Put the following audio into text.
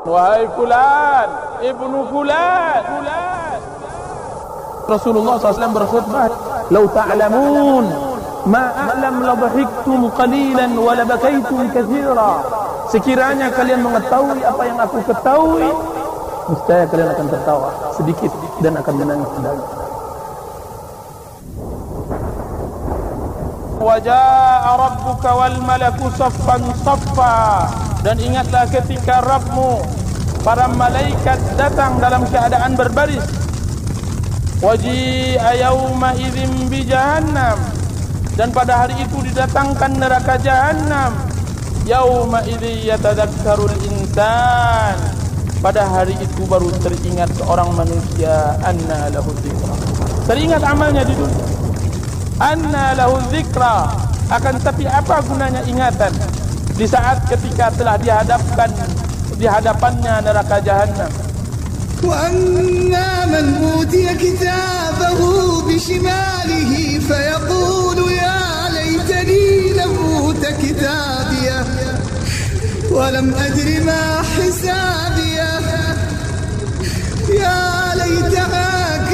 Wahai fulan, ibnu fulan. Rasulullah SAW berkhutbah, "Lau ta'lamun ma a'lam la dhahiktum qalilan wa la bakaitum katsira." Sekiranya kalian mengetahui apa yang aku ketahui, niscaya kalian akan tertawa sedikit dan akan menangis sedikit. Wa jaa rabbuka wal malaku saffan saffa. Dan ingatlah ketika Rabbmu, para malaikat datang dalam keadaan berbaris. Waji'a yawma idzin bi jahannam. Dan pada hari itu didatangkan neraka jahannam. Yawma idzi yatadakkarul insan. Pada hari itu baru teringat seorang manusia, anna lahu dzikra. Teringat amalnya di dunia. Anna lahu dzikra. Akan tapi apa gunanya ingatan di saat ketika telah di hadapannya neraka jahannam. وَأَمَّا مَنْ أُوتِيَ كِتَابَهُ بِشِمَالِهِ فَيَقُولُ يَا لَيْتَنِي لَمْ أُوتَ كِتَابِيَهْ وَلَمْ أَدْرِ مَا حِسَابِيَهْ يَا